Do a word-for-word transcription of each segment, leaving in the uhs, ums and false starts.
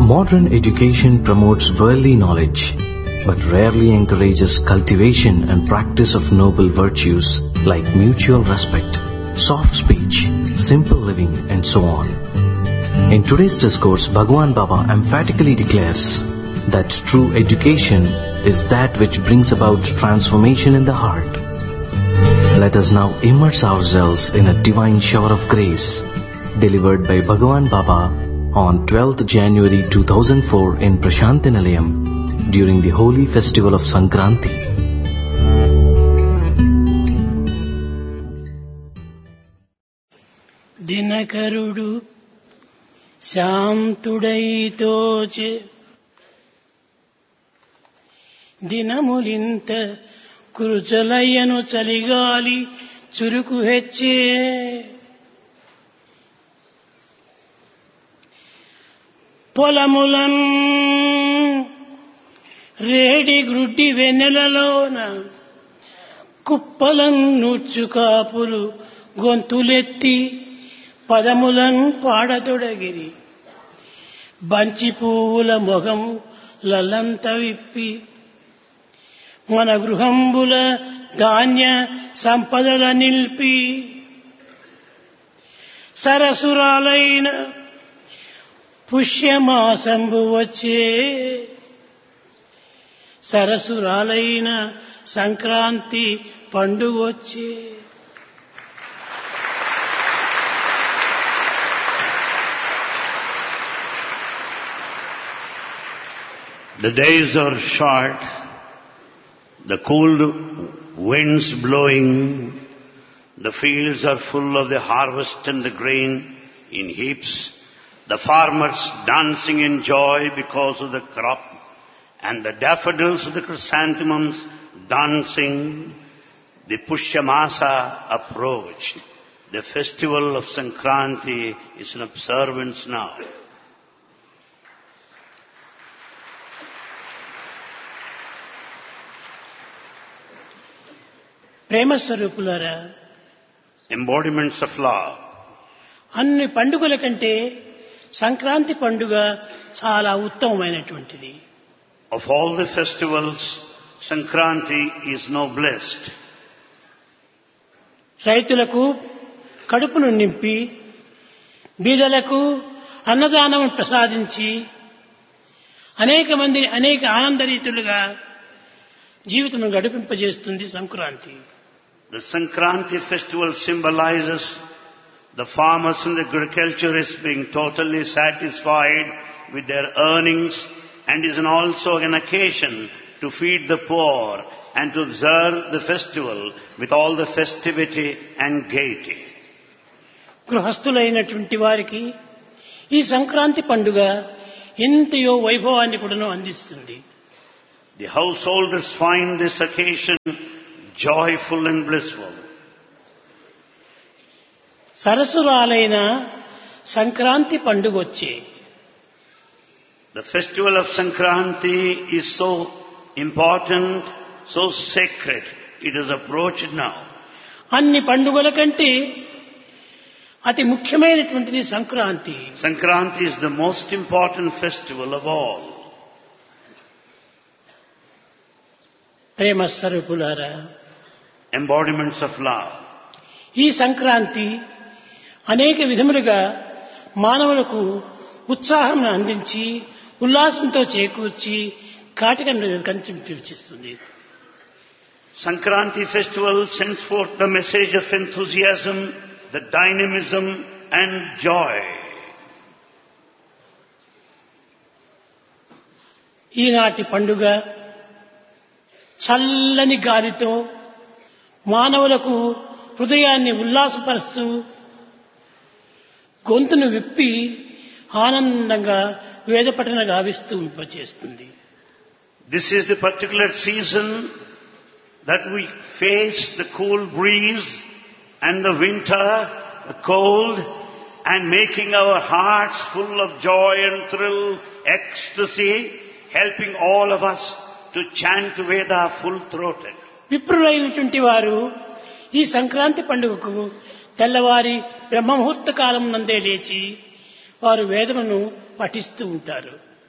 Modern education promotes worldly knowledge, but rarely encourages cultivation and practice of noble virtues like mutual respect, soft speech, simple living, and so on. In today's discourse, Bhagwan Baba emphatically declares that true education is that which brings about transformation in the heart. Let us now immerse ourselves in a divine shower of grace delivered by Bhagwan Baba on twelfth January two thousand four in Prashanti Nilayam during the holy festival of Sankranti. దినకరుడు శాంతుడైతోచే దినములింత కురుచలయ్యను చలిగాలి చురుకు హెచ్చే పొలములన్ రేడి గ్రుడ్డి వెన్నెలలోన కుప్పలన్ నూర్చు కాపులు గొంతులెత్తి పదములన్ పాడతొడగిరి బంచి పువ్వుల మొగం లలంత విప్పి మన గృహంబుల ధాన్య సంపదల నిల్పి సరసురాలైన పుష్యమాసంబు వచ్చే సరసురాలైన సంక్రాంతి పండుగ వచ్చే The days are short, the cold winds blowing, the fields are full of the harvest and the grain in heaps, the farmers dancing in joy because of the crop, and the daffodils of the chrysanthemums dancing. The Pushyamasa approached. The festival of Sankranti is in observance now. ప్రేమ స్వరూపులారా, embodiments of love. అన్ని పండుగల కంటే సంక్రాంతి పండుగ చాలా ఉత్తమమైనటువంటిది. Of all the festivals, Sankranti is noblest. రైతులకు కడుపును నింపి బీదలకు అన్నదానం ప్రసాదించి అనేక మందిని అనేక ఆనందరీతులుగా జీవితం గడిపింపజేస్తుంది Sankranti. The Sankranti festival symbolizes the farmers and the agriculturists being totally satisfied with their earnings and is an also an occasion to feed the poor and to observe the festival with all the festivity and gaiety. గృహస్థులైనటువంటి వారికి ఈ సంక్రాంతి పండుగ ఎంతయో వైభవాన్ని కూడా అందిస్తుంది. The householders find this occasion joyful and blissful. సరసురాలైన Sankranti పండుగ వచ్చే The festival of Sankranti is so important, so sacred. It is approached now. అన్ని పండుగల కంటే అతి ముఖ్యమైనటువంటిది Sankranti. Sankranti is the most important festival of all. ప్రేమ స్వరూపులారా, Embodiments of love. ఈ సంక్రాంతి అనేక విధములుగా మానవులకు ఉత్సాహం అందించి ఉల్లాసంతో చేకూర్చి కాటికను కంచిస్తుంది. Sankranti festival sends forth the message of enthusiasm, the dynamism and joy. ఈనాటి పండుగ చల్లని గాలితో మానవులకు హృదయాన్ని ఉల్లాసపరుస్తూ గొంతును విప్పి ఆనందంగా వేదపఠన గావిస్తూ చేస్తుంది. This is the particular season that we face the cool breeze and the winter, the cold, and making our hearts full of joy and thrill, ecstasy, helping all of us to chant Veda full-throated. విప్రులైనటువంటి వారు ఈ సంక్రాంతి పండుగకు తెల్లవారి బ్రహ్మముహూర్త కాలం నందే లేచి వారు వేదమును పఠిస్తూ ఉంటారు.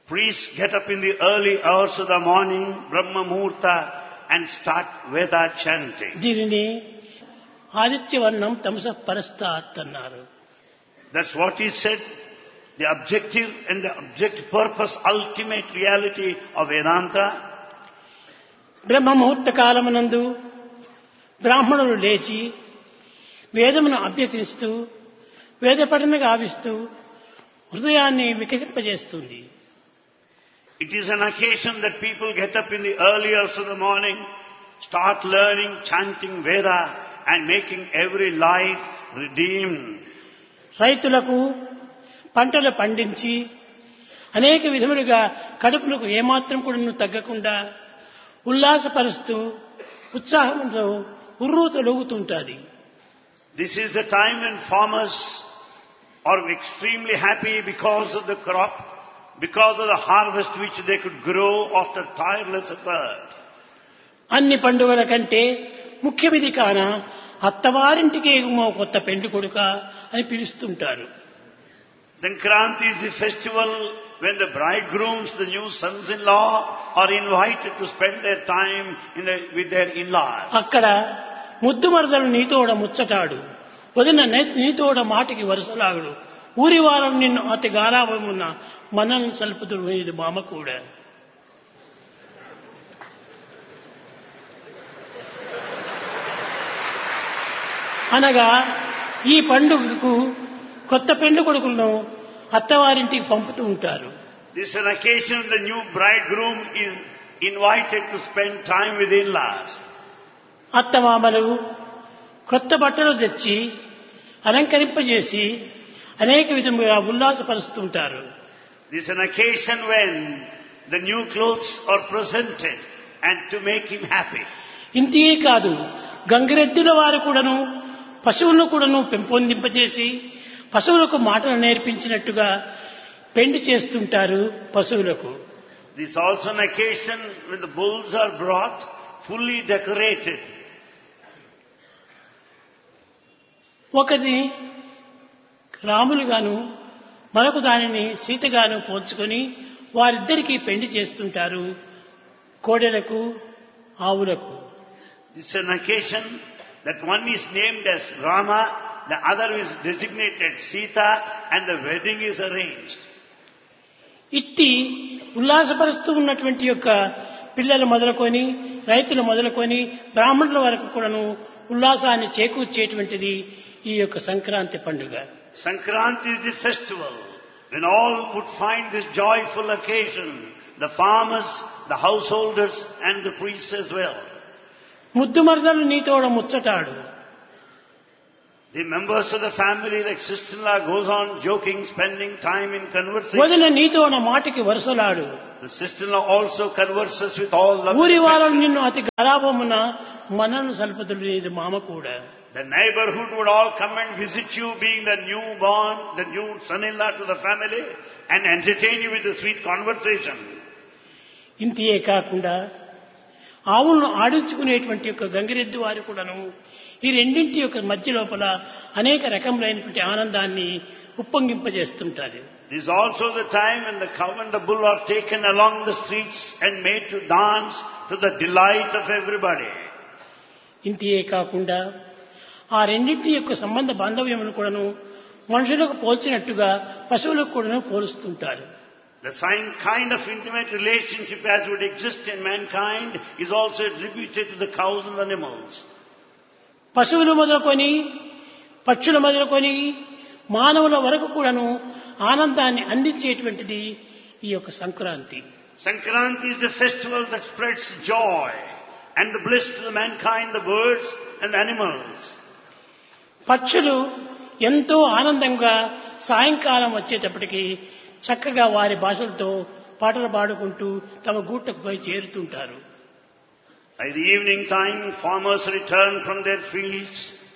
Priests get up in the early hours of the morning, Brahma Muhurta, and start Veda chanting. దీనిని ఆదిత్యవర్ణం తమస పరస్తాత్ అన్నారు. That's what he said. The objective and the objective purpose, ultimate reality of Vedanta. బ్రహ్మ ముహూర్త కాలమునందు బ్రాహ్మణులు లేచి వేదమును అభ్యసిస్తూ వేద పఠన గావిస్తూ హృదయాన్ని వికసింపజేస్తుంది. It is an occasion that people get up in the early hours of the morning, start learning, chanting Veda and making every life redeemed. రైతులకు పంటలు పండించి అనేక విధములుగా కడుపులకు ఏమాత్రం కూడా తగ్గకుండా ఉల్లాసపరుస్తూ ఉత్సాహంతో ఉర్రూతలూగుతుంటాది. This is the time when farmers are extremely happy because of the crop, because of the harvest which they could grow after tireless effort. అన్ని పండుగల కంటే ముఖ్యమిది కాన అత్తవారింటికి కొత్త పెండ్లి కొడుక అని పిలుస్తుంటారు. Sankranti is the festival when the bridegrooms, the new sons-in-law, are invited to spend their time in the, with their in-laws. అక్కడ ముద్దు మరదలు నీతోడ ముచ్చటాడు, వదిన నీతోడ మాటికి వరుసలాగుడు, ఊరి వారం నిన్ను అతి గారాభమున్న మనల్ని సల్పుతుడు ఇది మామ కూడా. అనగా ఈ పండుగకు కొత్త పెండ్లి కొడుకులను అత్తవారింటికి పంపుతూ ఉంటారు. This is an occasion the new bridegroom is invited to spend time with in-laws. అత్తమామలు కొత్త బట్టలు తెచ్చి అలంకరింపజేసి అనేక విధముగా ఉల్లాసపరుస్తుంటారు. This is an occasion when the new clothes are presented and to make him happy. ఇంతే కాదు, గంగిరెద్దుల వారు కూడాను పశువులను కూడాను పెంపొందింపజేసి పశువులకు మాటలు నేర్పించినట్టుగా పెండి చేస్తుంటారు పశువులకు. This is also an occasion when the bulls are brought fully decorated. ఒకది రాములుగాను మరొక దానిని సీతగాను పోల్చుకొని వారిద్దరికీ పెండి చేస్తుంటారు కోడెలకు ఆవులకు. This is an occasion that one is named as Rama, the other is designated Sita, and the wedding is arranged. ఇట్టి ఉల్లాసపరుస్తూ ఉన్నటువంటి యొక్క పిల్లలు మొదలుకొని రైతులు మొదలుకొని బ్రాహ్మణుల వరకు కూడాను ఉల్లాసాన్ని చేకూర్చేటువంటిది ఈ యొక్క సంక్రాంతి పండుగ. Sankranti is the festival when all would find this joyful occasion, the farmers, the householders and the priests as well. ముద్దు మరదలు నీతోడ ముచ్చటాడు. The members of the family, like sister-in-law, goes on joking, spending time in conversation. వదిన నీతోన మాటికి వరుసలాడు. The sister-in-law also converses with all love. ఊరి వారం నిన్ను అతి గరాభమున మనను సల్పతులు ఇది మామ కూడా. The neighborhood would all come and visit you, being the newborn, the new son-in-law to the family, and entertain you with a sweet conversation. ఇంతే కాకుండా ఆవులను ఆడించుకునేటువంటి యొక్క గంగిరెద్దు వారు కూడాను ఈ రెండింటి యొక్క మధ్య లోపల అనేక రకములైనటువంటి ఆనందాన్ని ఉప్పొంగింపజేస్తుంటారు. This is also the time when the cow and the bull are taken along the streets and made to dance to the delight of everybody. ఇంతే కాకుండా ఆ రెండింటి యొక్క సంబంధ బాంధవ్యమును కూడాను మనుషులకు పోల్చినట్టుగా పశువులకు కూడాను పోలుస్తుంటారు. The same kind of intimate relationship as would exist in mankind is also attributed to the cows and the animals. పశువులు మొదలుకొని పక్షులు మొదలుకొని మానవుల వరకు కూడాను ఆనందాన్ని అందించేటువంటిది ఈ యొక్క Sankranti. Sankranti is the festival that spreads joy and the bliss to the mankind, the birds and the animals. పక్షులు ఎంతో ఆనందంగా సాయంకాలం వచ్చేటప్పటికి చక్కగా వారి భాషలతో పాటలు పాడుకుంటూ తమ గూటకు పోయి చేరుతుంటారు. By the evening time, farmers return from their fields,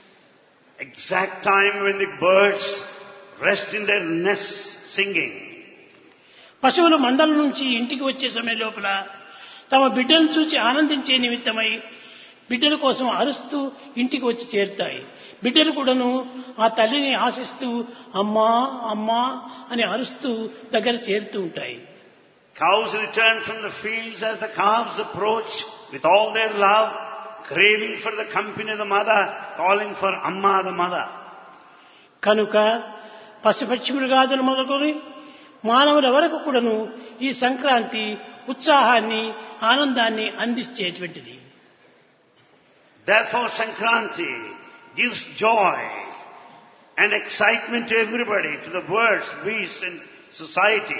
exact time when the birds rest in their nests singing. పశువులు మందల నుంచి ఇంటికి వచ్చే సమయం లోపల తమ బిడ్డలను చూసి ఆనందించే నిమిత్తమై బిడ్డల కోసం అరుస్తూ ఇంటికి వచ్చి చేరుతాయి. బిడ్డలు కూడాను ఆ తల్లిని ఆశిస్తూ అమ్మా అమ్మా అని అరుస్తూ దగ్గర చేరుతూ ఉంటాయి. Cows return from the fields as the calves approach with all their love, craving for the company of the mother, calling for Amma the mother. కనుక పశుపక్షి మృగాదులు మొదలుకొని మానవుల వరకు కూడాను ఈ సంక్రాంతి ఉత్సాహాన్ని ఆనందాన్ని అందించేటువంటిది. Therefore Sankranti gives joy and excitement to everybody, to the birds, beasts and society.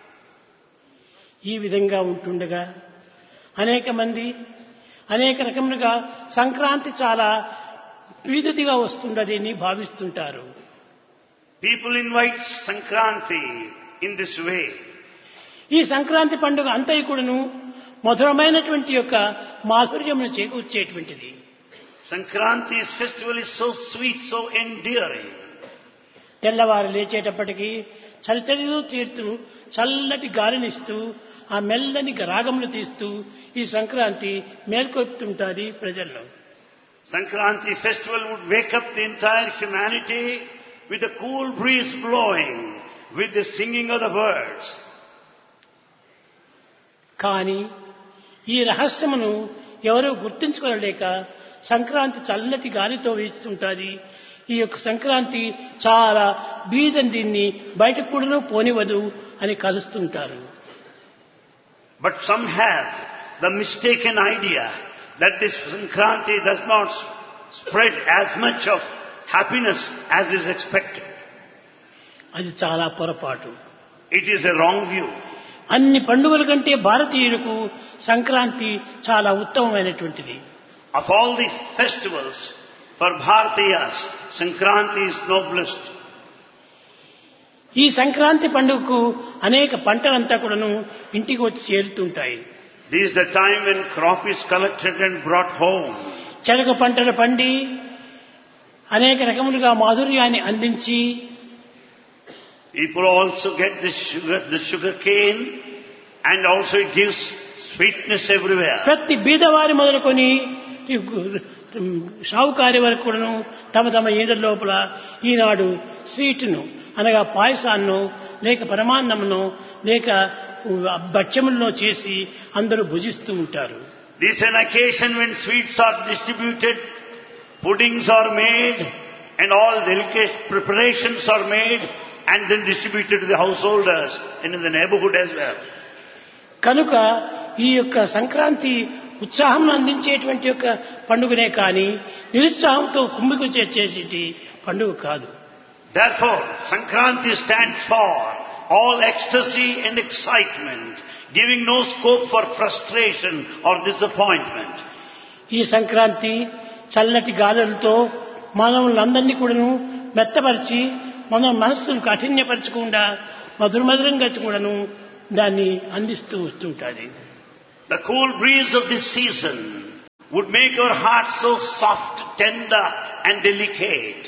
ఈ విధంగా ఉంటుండగా అనేక మంది అనేక రకములుగా సంక్రాంతి చాలా పీదతిగా వస్తుండదని భావిస్తుంటారు. People invite Sankranti in this way. ఈ సంక్రాంతి పండుగ అంతయు కూడాను మధురమైనటువంటి యొక్క మాధుర్యమును చేకూర్చేటువంటిది. Sankranti's festival is so sweet, so endearing. తెల్లవారు లేచేటప్పటికీ చలిచలిలో తీరుతూ చల్లటి గాలినిస్తూ ఆ మెల్లని రాగములు తీస్తూ ఈ సంక్రాంతి మేల్కొల్పుతుంటాది ప్రజల్లో. Sankranti festival would wake up the entire humanity with a cool breeze blowing, with the singing of the birds. కానీ ఈ రహస్యమును ఎవరూ గుర్తించుకోలేక సంక్రాంతి చల్లటి గాలితో వీస్తుంటాది. ఈ యొక్క సంక్రాంతి చాలా బీదని దీన్ని బయటకు కూడా పోనివ్వదు అని కలుస్తుంటారు. But some have the mistaken idea that this Sankranti does not spread as much of happiness as is expected. అది చాలా పొరపాటు. It is a wrong view. అన్ని పండుగల కంటే భారతీయులకు సంక్రాంతి చాలా ఉత్తమమైనటువంటిది. Of all the festivals for Bharatiyas, Sankranti is noblest. ఈ సంక్రాంతి పండుగకు అనేక పంటలంతా కూడాను ఇంటికి వచ్చి చేరుతుంటాయి. This is the time when crop is collected and brought home. చెరకు పంటలు పండి అనేక రకములుగా మాధుర్యాన్ని అందించి People also get the sugar, the sugar cane, and also it gives sweetness everywhere. ప్రతి బీదవారి మొదలుకొని షావుకారి వరకు కూడాను తమ తమ ఈడ లోపల ఈనాడు స్వీట్ను అనగా పాయసాన్నో లేక పరమాన్నమునో లేక భక్ష్యములను చేసి అందరూ భుజిస్తూ ఉంటారు. This is an occasion when sweets are distributed, puddings are made, and all delicate preparations are made and then distributed to the householders and in the neighborhood as well. కనుక ఈ యొక్క సంక్రాంతి ఉత్సాహం అందించేటువంటి యొక్క పండుగనే కానీ నిరుత్సాహంతో కుమ్మికు చేసేటువంటి పండుగ కాదు. Therefore, Sankranti stands for all ecstasy and excitement, giving no scope for frustration or disappointment. ఈ సంక్రాంతి చల్లటి గాలులతో మానవులందరినీ కూడాను మెత్తపరిచి మన మనస్సును కఠిన్యపరచకుండా మధుర మధురంగా కూడాను దాన్ని అందిస్తూ వస్తుంటుంది. The cool breeze of this season would make our hearts so soft, tender and delicate.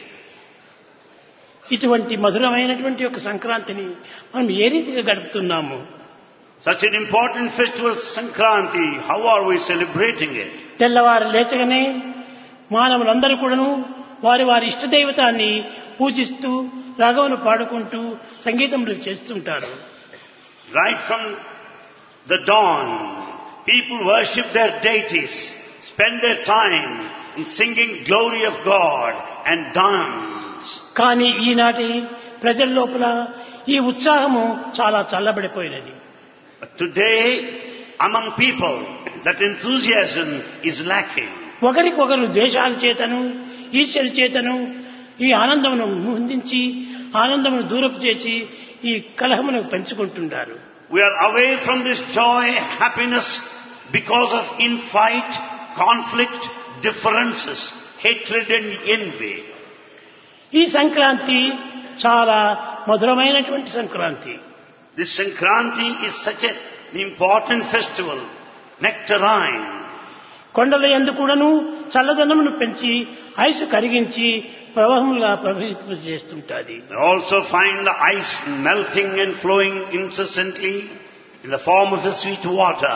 ఇటువంటి మధురమైనటువంటి ఒక సంక్రాంతిని మనం ఏ రీతిగా గడుపుతున్నాము? Such an important festival, Sankranti, how are we celebrating it? తెల్లవారు లేచగానే మానవులందరూ కూడాను వారి వారి ఇష్టదైవతాన్ని పూజిస్తూ రాగమును పాడుకుంటూ సంగీతములు చేస్తుంటారు. Right from the dawn, people worship their deities, spend their time in singing glory of God and dance. కానీ ఈనాటి ప్రజల లోపల ఈ ఉత్సాహము చాలా చల్లబడిపోయినది. But today, among people, that enthusiasm is lacking. ఒకరికొకరు ద్వేషాల చేతను ఈర్ష్యల చేతను ఈ ఆనందమును ముందించి ఆనందమును దూరపు చేసి ఈ కలహమును పెంచుకుంటున్నారు. We are away from this joy, happiness because of infight, conflict, differences, hatred and envy. ఈ సంక్రాంతి చాలా మధురమైనటువంటి Sankranti. This Sankranti is such an important festival, nectarine. కొండల యందు కూడాను చల్లదనమును పెంచి ఐసు కరిగించి ప్రవాహములుగా ప్రవహింప చేస్తుంటాది. You also find the ice melting and flowing incessantly in the form of the sweet water.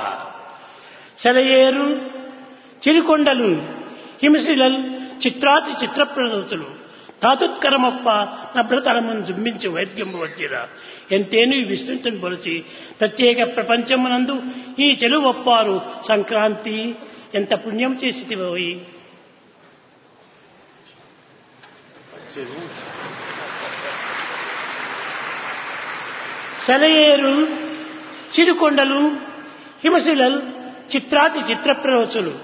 సెలయేరు చిరుకొండలు హిమశిలలు చిత్రాతి చిత్రప్రదతులు ధాతుత్కరమప్ప నభ్రతరమును జుంబించి వైద్యము వచ్చిరా ఎంతేను ఈ విస్తృతిని పొలిచి ప్రత్యేక ప్రపంచమునందు ఈ చెలువప్పారు సంక్రాంతి ఎంత పుణ్యం చేసితివోయి. సెలయేరు చిరుకొండలు హిమశిలలు చిత్రాతి చిత్ర ప్రవచులు.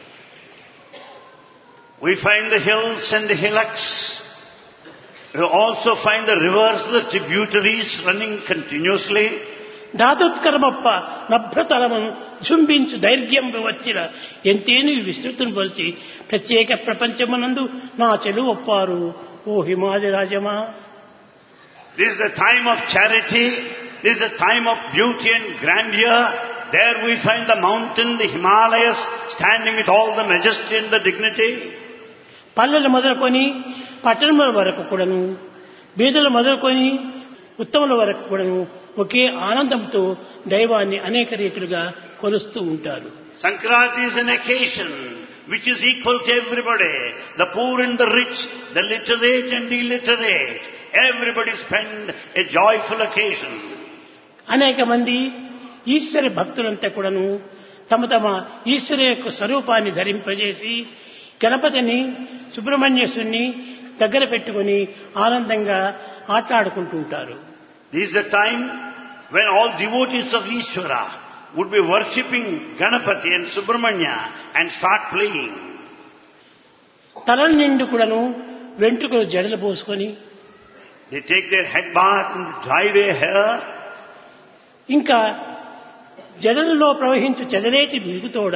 We find the hills and the hillocks. We also find the rivers, the tributaries running continuously. ధాతుత్కరమప్ప నభ్రతరమును జుంబించు ధైర్యం వచ్చిన ఎంతేను ఈ విస్తృతిని పొలిచి ప్రత్యేక ప్రపంచమునందు నా చెలువప్పారు ఓ హిమాది rajma. This is the time of charity. This is a time of beauty and grandeur. There we find the mountain, the Himalayas, standing with all the majesty and the dignity. పల్లెలు మొదలుకొని పట్టణముల వరకు కూడాను, బీదలు మొదలుకొని ఉత్తముల వరకు కూడాను ఒకే ఆనందంతో దైవాన్ని అనేక రీతులుగా కొలుస్తూ ఉంటారు. Sankranti is an occasion which is equal to everybody. The poor and the rich, the literate and the illiterate. Everybody spend a joyful occasion. అనేక మంది ఈశ్వర భక్తులంతా కూడాను తమ తమ ఈశ్వర యొక్క స్వరూపాన్ని ధరింపజేసి గణపతిని సుబ్రహ్మణ్యేశ్వరుని దగ్గర పెట్టుకుని ఆనందంగా ఆటలాడుకుంటూ ఉంటారు. This is the time when all devotees of Ishvara would be worshipping Ganapati and Subramanya and start playing. తల నిండు కూడాను వెంట్రుకలు జడలు పోసుకొని They take their head bath and dry their hair. ఇంకా జడలలో ప్రవహించు చెదరేటి బిగుతోడ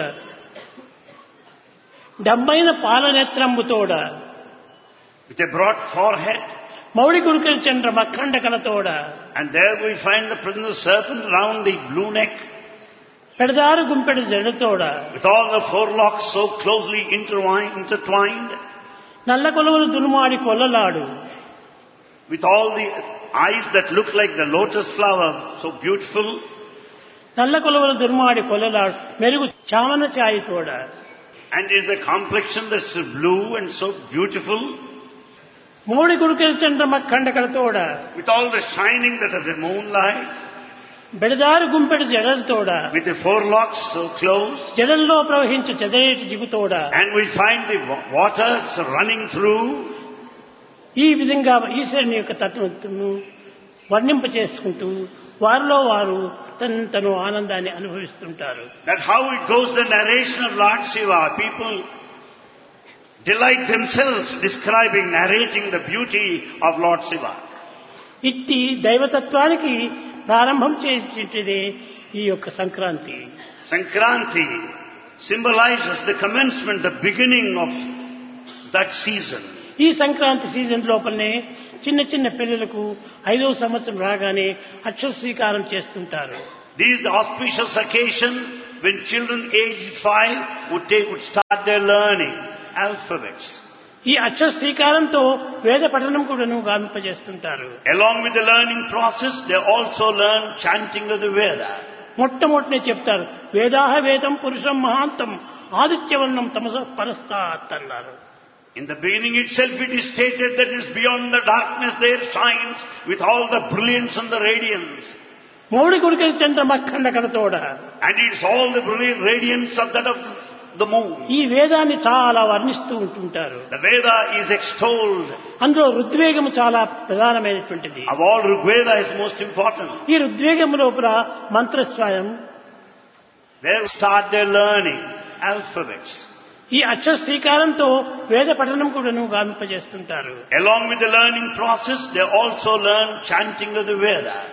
డబ్బైన పాలనేత్రంబుతోడ With a broad forehead. మౌడి గురుకల Chandra మఖండకలతోడ And there we find the presence of serpent round the blue neck. పెడదారు గుంపెడు జడతోడ With all the forelocks so closely intertwined, intertwined. నల్ల కొలువులు దునుమాడి కొల్లలాడు With all the eyes that look like the lotus flower, so beautiful. నల్ల కొలువులు దునుమాడి కొల్లలాడు మెరుగు చామన ఛాయితోడ And is the complexion that's blue and so beautiful. మౌడి గురుకల Chandra మఖండకలతోడ With all the shining that of the moonlight. బెడదారు గుంపెడు జడలతోడ With the forelocks so close. జడల్లో ప్రవహించు చెదరేటి జిగుతోడ And we find the wa- waters running through. ఈ విధంగా ఈశ్వరుని యొక్క తత్వము వర్ణింప చేసుకుంటూ వారిలో వారు తను తను ఆనందాన్ని అనుభవిస్తుంటారు. That how it goes, the narration of Lord Shiva. People delight themselves describing, narrating the beauty of Lord Shiva. ఇట్టి దైవతత్వానికి ప్రారంభం చేసేటిదే ఈ యొక్క Sankranti. Sankranti symbolizes the commencement, the beginning of that season. ఈ సంక్రాంతి సీజన్ లోపలనే చిన్న చిన్న పిల్లలకు ఐదవ సంవత్సరం రాగానే అక్షర స్వీకారం చేస్తుంటారు. This is the auspicious occasion when children aged five would take, would start their learning alphabets. ఈ అక్షర స్వీకారంతో వేద పఠనం కూడాను గావింపజేస్తుంటారు. Along with the learning process, they also learn chanting of the Veda. మొట్టమొదటినే చెప్తారు వేదాహ వేదం పురుషం మహాంతం ఆదిత్యవర్ణం తమస పరస్తాత్ అన్నారు. In the beginning itself it is stated that it is beyond the darkness there shines with all the brilliance and the radiance. మౌడి గురికల Chandra మఖండకలతోడ And it's all the brilliant radiance of that of the moon. ఈ వేదాన్ని చాలా వర్ణిస్తూ ఉంటుంటారు. The Veda is extolled. అందులో ఋగ్వేగము చాలా ప్రధానమైనటువంటిది. Of all, Rigveda is most important. ఈ ఋగ్వేగము లోపల మంత్రస్వయం There start their learning alphabets. ఈ అక్షర స్వీకారంతో వేద పఠనం కూడాను గావింపజేస్తుంటారు. Along with the learning process, they also learn chanting of the Veda.